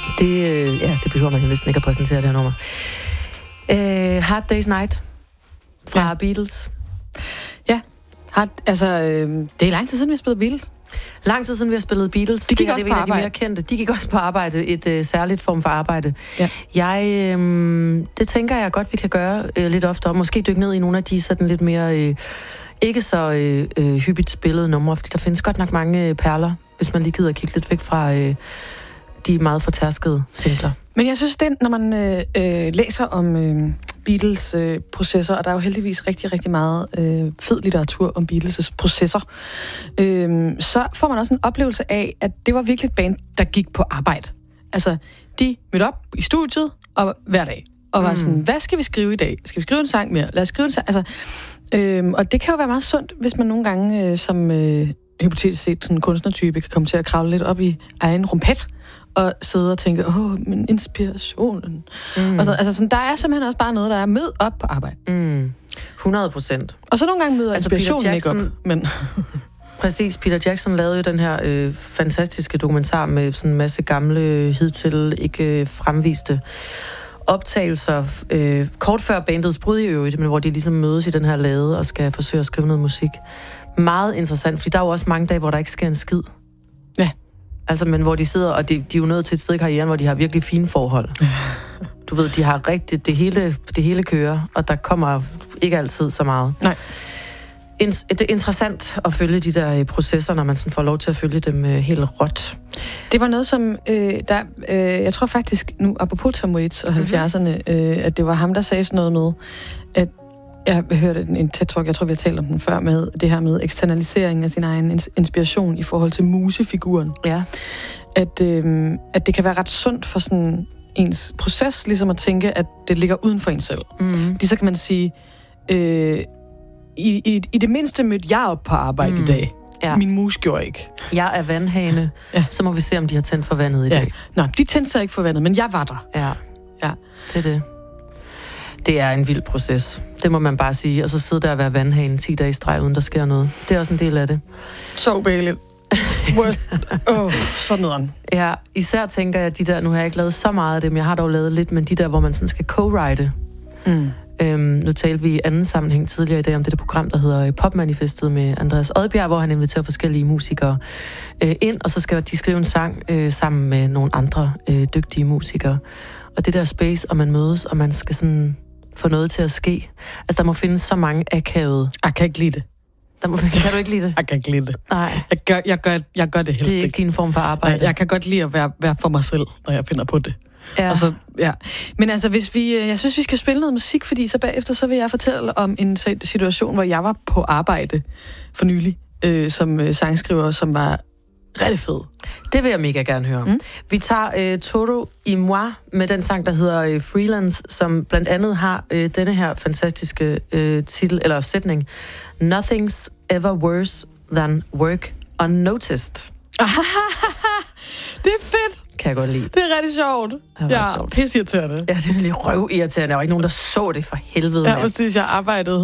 Det behøver man jo næsten ikke at præsentere, det her nummer. Hard Day's Night fra Beatles. Ja, det er lang tid siden, vi har spillet Beatles. Lang tid siden, vi har spillet Beatles. De gik også det på er arbejde. De mere kendte. De gik også på arbejde, et særligt form for arbejde. Ja. Det tænker jeg godt, vi kan gøre lidt oftere. Måske dykke ned i nogle af de sådan lidt mere ikke så hyppigt spillede numre, fordi der findes godt nok mange perler, hvis man lige gider at kigge lidt væk fra de meget fortærskede singler. Men jeg synes, når man læser om Beatles processer, og der er jo heldigvis rigtig, rigtig meget fed litteratur om Beatles' processer, så får man også en oplevelse af, at det var virkelig et band, der gik på arbejde. Altså, de mødte op i studiet og hver dag, og var sådan, hvad skal vi skrive i dag? Skal vi skrive en sang mere? Lad os skrive en sang. Altså, og det kan jo være meget sundt, hvis man nogle gange som hypotetisk set sådan en kunstnertype kan komme til at kravle lidt op i egen rumpet og sidde og tænke, men inspirationen. Og så, altså sådan, der er simpelthen også bare noget, der er mød op på arbejde. 100%. Og så nogle gange møder inspirationen ikke op. Men præcis, Peter Jackson lavede jo den her fantastiske dokumentar med sådan en masse gamle, hidtil ikke fremviste optagelser, kort før bandets brud i øvrigt, men hvor de ligesom mødes i den her lade og skal forsøge at skrive noget musik. Meget interessant, fordi der er jo også mange dage, hvor der ikke sker en skid. Ja. Altså, men hvor de sidder, og de er jo nået til et sted i karrieren, hvor de har virkelig fine forhold. Du ved, de har rigtigt, det hele kører, og der kommer ikke altid så meget. Nej. Det er interessant at følge de der processer, når man sådan får lov til at følge dem helt råt. Det var noget, som jeg tror faktisk, nu apropos Tom Waits og 70'erne, at det var ham, der sagde sådan noget med, at jeg hørte en TED-talk, jeg tror, vi har talt om den før, med det her med eksternalisering af sin egen inspiration i forhold til musefiguren. Ja. At det kan være ret sundt for sådan ens proces, ligesom at tænke, at det ligger uden for en selv. Fordi så kan man sige, i det mindste mødte jeg op på arbejde i dag. Ja. Min mus gjorde ikke. Jeg er vandhane, så må vi se, om de har tændt for vandet i dag. Nå, de tændte sig ikke for vandet, men jeg var der. Ja. Det er det. Det er en vild proces. Det må man bare sige. Og så sidde der og være vandhane 10 dage i streg, uden der sker noget. Det er også en del af det. Så ubehageligt. Så nederen. Ja, især tænker jeg, de der, nu har jeg ikke lavet så meget af dem, jeg har dog lavet lidt, men de der, hvor man sådan skal co-write. Nu talte vi i anden sammenhæng tidligere i dag om det program, der hedder Popmanifestet med Andreas Odbjerg, hvor han inviterer forskellige musikere ind, og så skal de skrive en sang sammen med nogle andre dygtige musikere. Og det der space, og man mødes, og man skal sådan få noget til at ske. Altså, der må findes så mange akavede. Jeg kan ikke lide det. Kan du ikke lide det? Jeg kan ikke lide det. Nej. Jeg gør det helst ikke. Det er ikke din form for arbejde. Nej, jeg kan godt lide at være for mig selv, når jeg finder på det. Ja. Og så, Men altså, jeg synes, vi skal spille noget musik, fordi så bagefter så vil jeg fortælle om en situation, hvor jeg var på arbejde for nylig, som sangskriver, som var rigtig fed. Det vil jeg mega gerne høre. Vi tager Todo y Moi med den sang, der hedder Freelance, som blandt andet har denne her fantastiske titel, eller sætning. Nothing's ever worse than work unnoticed. Det er fedt. Kan jeg godt lide. Det er rigtig sjovt. Ja, pisseirriterende. Ja, det er lidt røvirriterende. Der var ikke nogen, der så det for helvede. Ja, præcis. Jeg arbejdede